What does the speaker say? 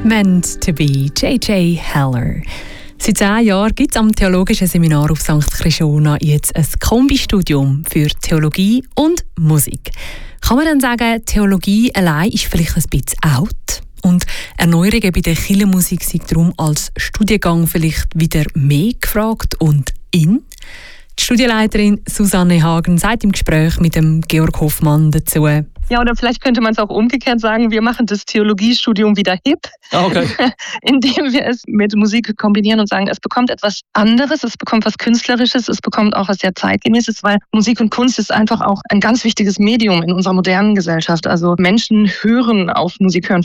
Meant to be, J.J. Heller. Seit 10 Jahren gibt es am Theologischen Seminar auf St. Chrischona jetzt ein Kombistudium für Theologie und Musik. Kann man dann sagen, Theologie allein ist vielleicht ein bisschen out? Und Erneuerungen bei der Kirchenmusik sind darum als Studiengang vielleicht wieder mehr gefragt und in? Die Studienleiterin Susanne Hagen sagt im Gespräch mit dem Georg Hoffmann dazu. Ja, oder vielleicht könnte man es auch umgekehrt sagen, wir machen das Theologiestudium wieder hip, okay. Indem wir es mit Musik kombinieren und sagen, es bekommt etwas anderes, es bekommt was Künstlerisches, es bekommt auch was sehr Zeitgemäßes, weil Musik und Kunst ist einfach auch ein ganz wichtiges Medium in unserer modernen Gesellschaft. Also Menschen hören auf Musik, hören